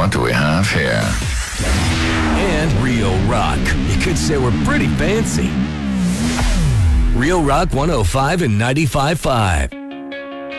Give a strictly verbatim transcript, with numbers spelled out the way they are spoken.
what do we have here? And Real Rock. You could say we're pretty fancy. Real Rock one oh five and ninety-five point five.